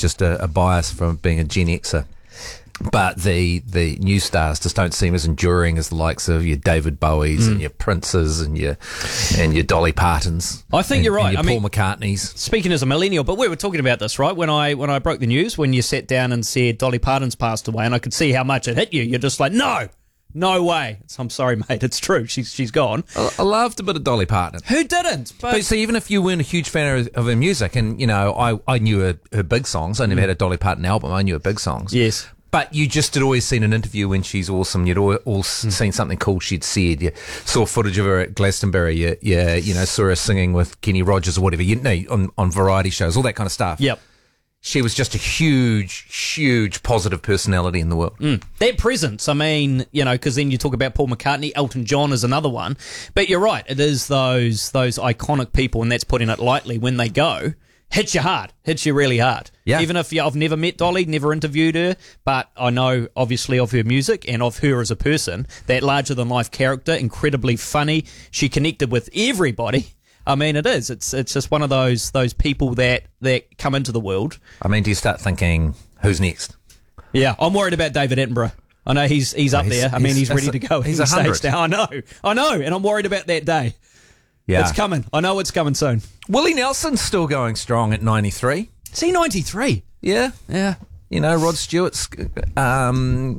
just a bias from being a Gen Xer. But the new stars just don't seem as enduring as the likes of your David Bowies and your Princes and your Dolly Partons. I think you're right. And your Paul McCartneys. Speaking as a millennial, but we were talking about this, right? When I broke the news, when you sat down and said Dolly Parton's passed away, and I could see how much it hit you. You're just like, no way. I'm sorry, mate. It's true. She's gone. I loved a bit of Dolly Parton. Who didn't? But see, even if you weren't a huge fan of her music, and I knew her big songs. I never had a Dolly Parton album. I knew her big songs. Yes. But you just had always seen an interview when she's awesome. You'd all seen something cool she'd said. You saw footage of her at Glastonbury. You saw her singing with Kenny Rogers or whatever. On variety shows, all that kind of stuff. Yep. She was just a huge positive personality in the world. That presence, I mean, because then you talk about Paul McCartney, Elton John is another one. But you're right, it is those iconic people, and that's putting it lightly, when they go, hits you really hard. Yeah. Even if I've never met Dolly, never interviewed her, but I know obviously of her music and of her as a person, that larger-than-life character, incredibly funny. She connected with everybody. I mean, it is. It's just one of those people that come into the world. I mean, do you start thinking, who's next? Yeah, I'm worried about David Attenborough. I know he's up there. I mean, he's ready to go. He's 100 now. I know, and I'm worried about that day. Yeah. It's coming. I know it's coming soon. Willie Nelson's still going strong at 93. Is he 93? Yeah. Yeah. Rod Stewart's 81.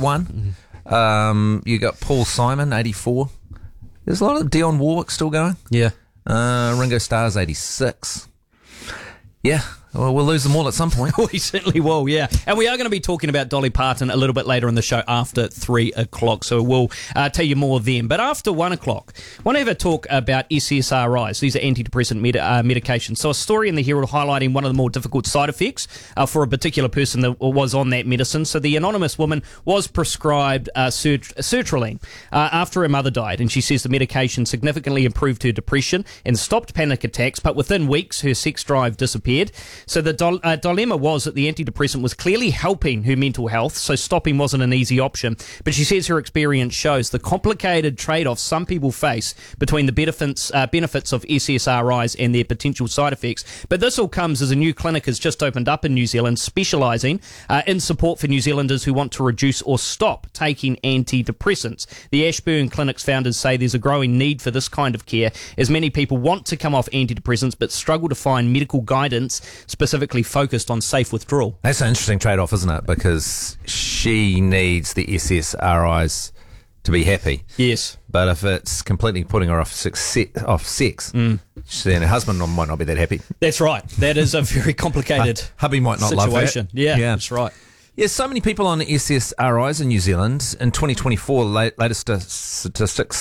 You got Paul Simon, 84. There's a lot of Dionne Warwick still going. Yeah. Ringo Starr's 86. Yeah. Well, we'll lose them all at some point. We certainly will, yeah. And we are going to be talking about Dolly Parton a little bit later in the show after 3 o'clock, so we'll tell you more then. But after 1 o'clock, I want to have a talk about SSRIs. These are antidepressant medications. So a story in the Herald highlighting one of the more difficult side effects for a particular person that was on that medicine. So the anonymous woman was prescribed sertraline after her mother died, and she says the medication significantly improved her depression and stopped panic attacks, but within weeks her sex drive disappeared. So the dilemma was that the antidepressant was clearly helping her mental health, so stopping wasn't an easy option. But she says her experience shows the complicated trade-offs some people face between the benefits of SSRIs and their potential side effects. But this all comes as a new clinic has just opened up in New Zealand, specialising in support for New Zealanders who want to reduce or stop taking antidepressants. The Ashburn Clinic's founders say there's a growing need for this kind of care, as many people want to come off antidepressants but struggle to find medical guidance specifically focused on safe withdrawal. That's an interesting trade-off, isn't it? Because she needs the SSRIs to be happy. Yes. But if it's completely putting her off sex, then her husband might not be that happy. That's right. That is a very complicated hubby might not situation. Love that. Yeah, that's right. Yeah, so many people on SSRIs in New Zealand. In 2024, latest statistics,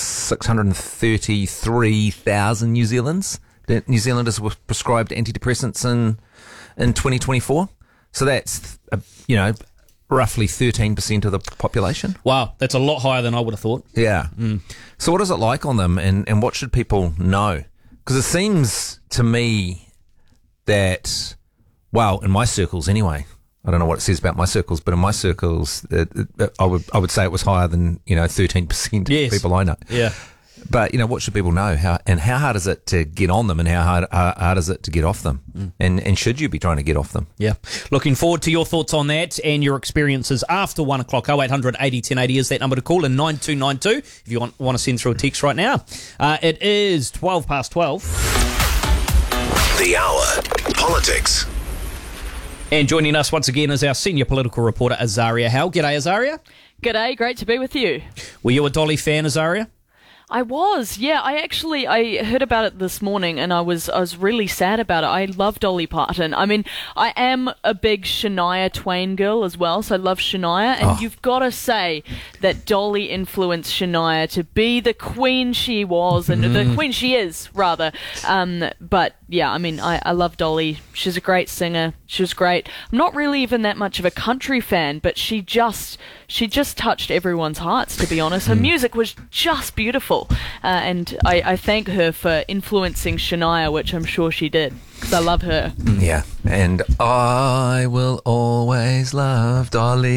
633,000 New Zealanders were prescribed antidepressants in 2024. So that's, roughly 13% of the population. Wow, that's a lot higher than I would have thought. Yeah. So what is it like on them, and what should people know? Because it seems to me that, well, in my circles anyway, I don't know what it says about my circles, but in my circles, I would say it was higher than 13% of people I know. Yeah. But what should people know? How hard is it to get on them, and how hard is it to get off them? And should you be trying to get off them? Yeah. Looking forward to your thoughts on that and your experiences after 1 o'clock. 0800 80 1080 is that number to call, and 9292 if you want to send through a text right now. It is 12 past 12. The Hour. Politics. And joining us once again is our senior political reporter, Azaria Howe. G'day, Azaria. G'day, great to be with you. Were you a Dolly fan, Azaria? I was, yeah. I heard about it this morning, and I was really sad about it. I love Dolly Parton. I mean, I am a big Shania Twain girl as well, so I love Shania. And you've got to say that Dolly influenced Shania to be the queen she was, and the queen she is, rather. But yeah, I mean, I love Dolly. She's a great singer. She was great. I'm not really even that much of a country fan, but she just touched everyone's hearts, to be honest. Her music was just beautiful. And I thank her for influencing Shania, which I'm sure she did, because I love her. Yeah, and I will always love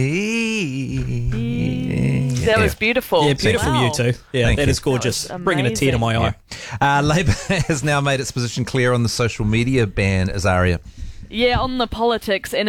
Dolly. That was beautiful. Yeah, beautiful. Wow. You too. Yeah, Thank that you. is gorgeous. That was Bringing a tear to my eye. Labour has now made its position clear on the social media ban, Azaria. Yeah, on the politics, and